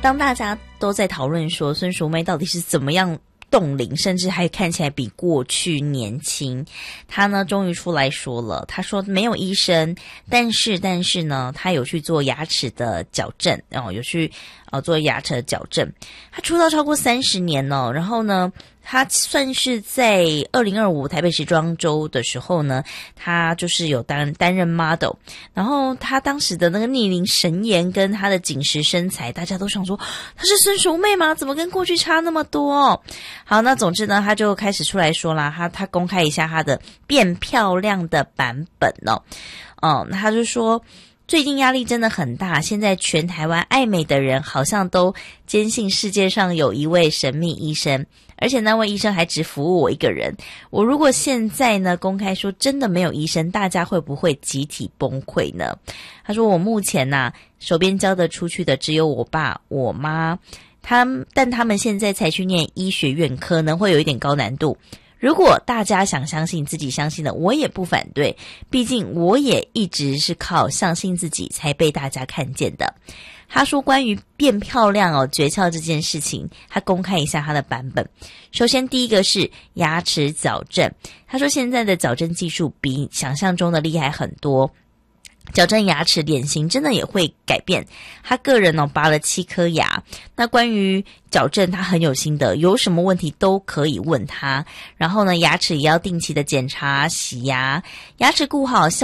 当大家都在讨论说孙淑媚到底是怎么样冻龄，甚至还看起来比过去年轻，他呢终于出来说了，他说没有医生，但是呢他有去做牙齿的矫正，有去做牙齿的矫正。他出道超过30年哦，然后呢他算是在2025台北时装周的时候呢，他就是有担任 model， 然后他当时的那个逆龄神颜跟他的紧实身材，大家都想说他是孙淑媚吗？怎么跟过去差那么多？好，那总之呢，他就开始出来说啦，他公开一下他的变漂亮的版本哦，那他就说最近压力真的很大，现在全台湾爱美的人好像都坚信世界上有一位神秘医生，而且那位医生还只服务我一个人。我如果现在呢公开说真的没有医生，大家会不会集体崩溃呢？他说我目前手边交得出去的只有我爸我妈，但他们现在才去念医学院，可能会有一点高难度。如果大家想相信自己相信的，我也不反对，毕竟我也一直是靠相信自己才被大家看见的。他说关于变漂亮诀窍这件事情，他公开一下他的版本。首先第一个是牙齿矫正，他说现在的矫正技术比想象中的厉害很多，矫正牙齿脸型真的也会改变。他个人拔了7颗牙，那关于矫正他很有心得，有什么问题都可以问他。然后呢，牙齿也要定期的检查洗牙，牙齿顾好